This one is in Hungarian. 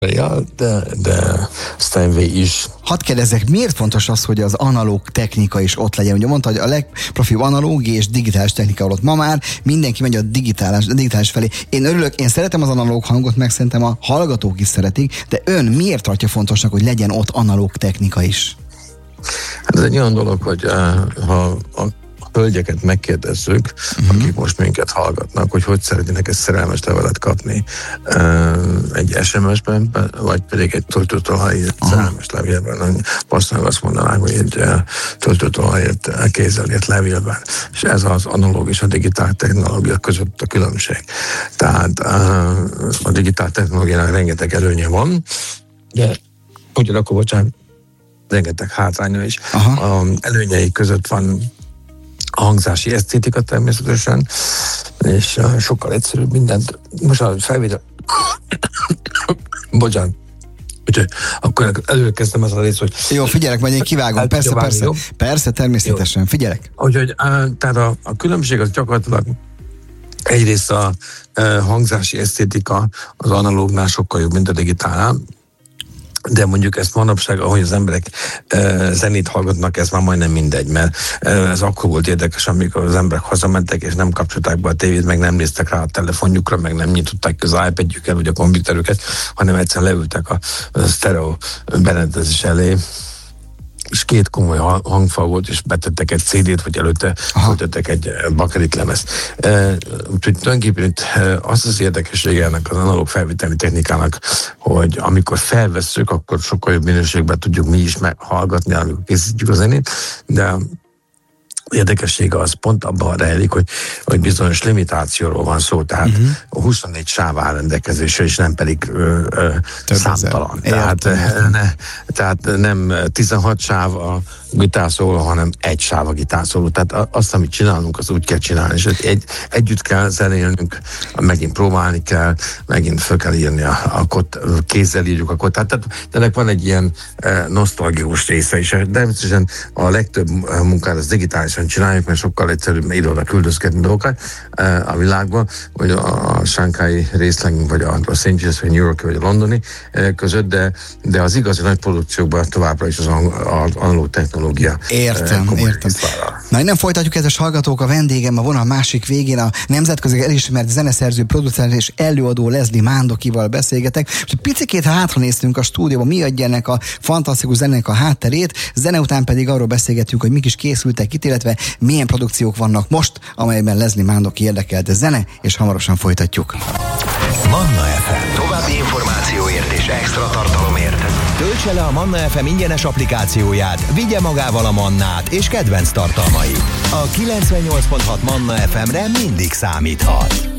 Ja, de Steinway is. Hadd kérdezzek, miért fontos az, hogy az analóg technika is ott legyen? Ugye mondta, hogy a legprofibb analóg és digitális technika ott. Ma már mindenki megy a digitális felé. Én örülök, én szeretem az analóg hangot, meg szerintem a hallgatók is szeretik, de ön miért tartja fontosnak, hogy legyen ott analóg technika is? Hát ez egy olyan dolog, hogy ha a hölgyeket megkérdezzük, akik most minket hallgatnak, hogy szeretnének egy szerelmes levelet kapni egy SMS-ben, vagy pedig egy töltőtől írt szerelmes levélben. Valószínűleg azt mondanák, hogy egy töltőtől írt kézzel írt levélben. És ez az analóg és a digitál technológia között a különbség. Tehát a digitál technológiának rengeteg előnye van, de ugyanakkor, bocsánat, rengeteg hátránya is. A előnyei között van a hangzási esztétika természetesen, és sokkal egyszerűbb mindent. Most a felvétel... Bocsánat. Úgyhogy akkor előkezdem ezt a részt, hogy... Jó, figyelek, majd én kivágom. Persze, természetesen. Jó. Figyelek. Úgyhogy tehát a különbség az gyakorlatilag egyrészt a hangzási esztétika az analógnál sokkal jobb, mint a digitálnál. De mondjuk ezt manapság, ahogy az emberek zenét hallgatnak, ez már majdnem mindegy, mert ez akkor volt érdekes, amikor az emberek hazamentek, és nem kapcsolták be a tévét, meg nem néztek rá a telefonjukra, meg nem nyitották az iPad-jüket, vagy a komputerüket, hanem egyszerűen leültek a sztereó berendezés elé, és két komoly hangfal volt, és betettek egy CD-t, vagy előtte föltettek egy bakelit lemezt. Úgyhogy tulajdonképpen itt az az érdekessége ennek az analóg felvételi technikának, hogy amikor felvesszük, akkor sokkal jobb minőségben tudjuk mi is meghallgatni, amikor készítjük a zenét, de érdekessége az pont abban rejlik, hogy bizonyos limitációról van szó, tehát 24 sáv áll rendelkezésre, és nem pedig számtalan. Tehát nem 16 sáv a gitárszóló, hanem egy sáv a gitárszóló. Tehát azt, amit csinálunk, az úgy kell csinálni, és együtt kell zenélnünk, megint próbálni kell, megint föl kell írni kézzel írjuk a kódot. Tehát ennek van egy ilyen nosztalgikus része is. De természetesen a legtöbb munkát az digitálisan csináljuk, mert sokkal egyszerűbb ide-oda küldözgetni dolgokat a világban, vagy a shanghai részlegünk, vagy a Los Angeles, vagy New York, vagy a londoni között, de az igazi nagy produkciókban továbbra is az analóg technológia. Értem. Na, innen folytatjuk, kedves hallgatók, a vendégem a vonal másik végén a nemzetközi elismert zeneszerző, producer és előadó Leslie Mándokival beszélgetek. És picikét hátra néztünk a stúdióban, mi adja ennek a fantasztikus zenének a hátterét, zene után pedig arról beszélgetünk, hogy mik is készültek itt, illetve milyen produkciók vannak most, amelyben Leslie Mándoki érdekelt. Zene, és hamarosan folytatjuk. Manna FM. További információért és extra tartalomért töltse le a Manna FM ingyenes applikációját, vigye magával a Mannát és kedvenc tartalmait. A 98.6 Manna FM-re mindig számíthat.